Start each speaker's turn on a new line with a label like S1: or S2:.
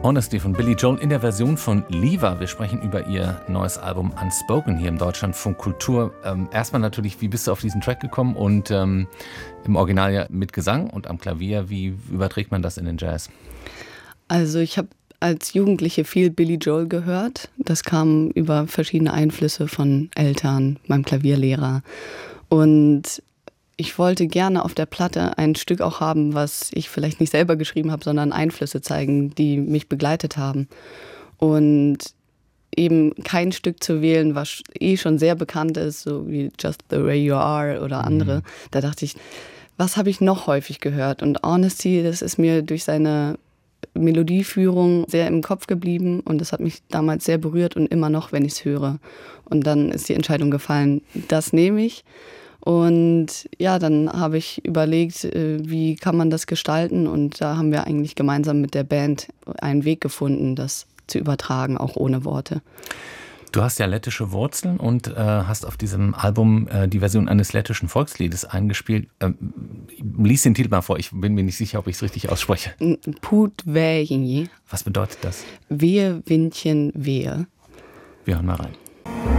S1: Honesty von Billy Joel in der Version von Liva. Wir sprechen über ihr neues Album Unspoken hier im Deutschlandfunk Kultur. Erstmal natürlich, wie bist du auf diesen Track gekommen? Und im Original ja mit Gesang und am Klavier. Wie überträgt man das in den Jazz?
S2: Also ich habe als Jugendliche viel Billy Joel gehört. Das kam über verschiedene Einflüsse von Eltern, meinem Klavierlehrer. Und ich wollte gerne auf der Platte ein Stück auch haben, was ich vielleicht nicht selber geschrieben habe, sondern Einflüsse zeigen, die mich begleitet haben. Und eben kein Stück zu wählen, was schon sehr bekannt ist, so wie Just the Way You Are oder andere. Da dachte ich, was habe ich noch häufig gehört? Und Honesty, das ist mir durch seine Melodieführung sehr im Kopf geblieben und das hat mich damals sehr berührt und immer noch, wenn ich es höre. Und dann ist die Entscheidung gefallen, das nehme ich. Und ja, dann habe ich überlegt, wie kann man das gestalten, und da haben wir eigentlich gemeinsam mit der Band einen Weg gefunden, das zu übertragen, auch ohne Worte.
S1: Du hast ja lettische Wurzeln und hast auf diesem Album die Version eines lettischen Volksliedes eingespielt. Lies den Titel mal vor, ich bin mir nicht sicher, ob ich es richtig ausspreche.
S2: Put väinji.
S1: Was bedeutet das?
S2: Wehe, Windchen, wehe.
S1: Wir hören mal rein.